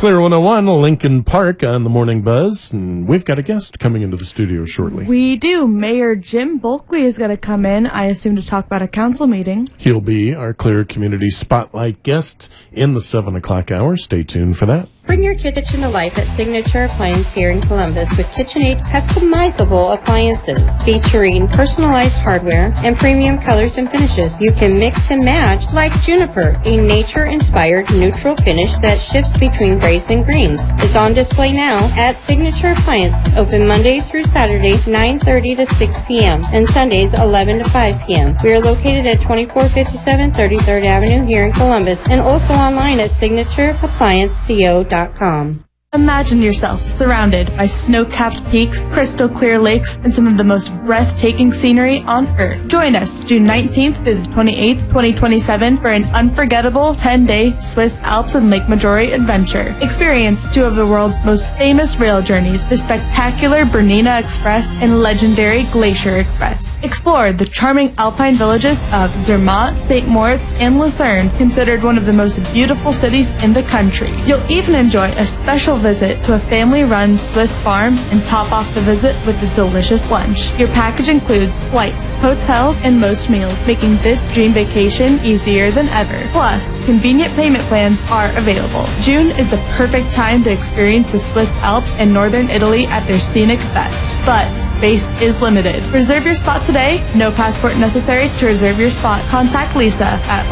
Clear 101, Lincoln Park on the Morning Buzz, and we've got a guest coming into the studio shortly. We do. Mayor Jim Bulkley is going to come in, I assume, to talk about a council meeting. He'll be our Clear Community Spotlight guest in the 7 o'clock hour. Stay tuned for that. Bring your kitchen to life at Signature Appliance here in Columbus with KitchenAid customizable appliances featuring personalized hardware and premium colors and finishes. You can mix and match like Juniper, a nature-inspired neutral finish that shifts between grays and greens. It's on display now at Signature Appliance, open Mondays through Saturdays 9:30 to 6 p.m. and Sundays 11 to 5 p.m. We are located at 2457 33rd Avenue here in Columbus and also online at signatureapplianceco.com. Imagine yourself surrounded by snow-capped peaks, crystal clear lakes, and some of the most breathtaking scenery on Earth. Join us June 19th to the 28th, 2027 for an unforgettable 10-day Swiss Alps and Lake Maggiore adventure. Experience two of the world's most famous rail journeys, the spectacular Bernina Express and legendary Glacier Express. Explore the charming alpine villages of Zermatt, St. Moritz, and Lucerne, considered one of the most beautiful cities in the country. You'll even enjoy a special visit to a family-run Swiss farm and top off the visit with a delicious lunch. Your package includes flights, hotels, and most meals, making this dream vacation easier than ever. Plus, convenient payment plans are available. June is the perfect time to experience the Swiss Alps and northern Italy at their scenic best. But space is limited. Reserve your spot today. No passport necessary to reserve your spot. Contact Lisa at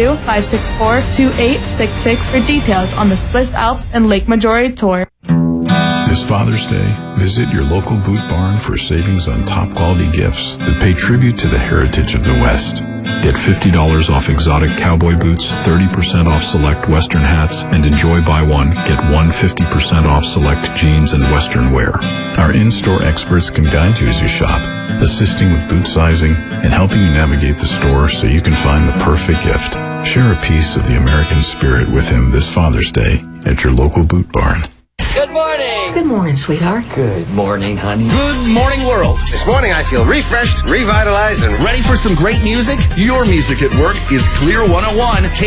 402-564-2866 for details on the Swiss Alps and Lake Maggiore tour. This Father's Day, visit your local Boot Barn for savings on top quality gifts that pay tribute to the heritage of the West. Get $50 off exotic cowboy boots, 30% off select Western hats, and enjoy buy one, get one 50% off select jeans and Western wear. Our in-store experts can guide you as you shop, assisting with boot sizing and helping you navigate the store so you can find the perfect gift. Share a piece of the American spirit with him this Father's Day at your local Boot Barn. Good morning. Good morning, sweetheart. Good morning, honey. Good morning, world. This morning I feel refreshed, revitalized, and ready for some great music. Your music at work is Clear 101.